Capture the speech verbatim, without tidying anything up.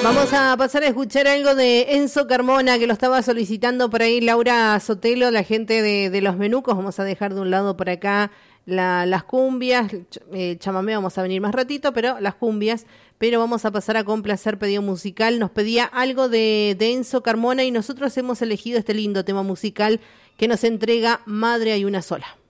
Vamos a pasar a escuchar algo de Enzo Carmona, que lo estaba solicitando por ahí Laura Sotelo, la gente de, de Los Menucos. Vamos a dejar de un lado por acá la, las cumbias, eh, chamamé vamos a venir más ratito, pero las cumbias, pero vamos a pasar a complacer pedido musical. Nos pedía algo de, de Enzo Carmona y nosotros hemos elegido este lindo tema musical que nos entrega Madre hay una sola.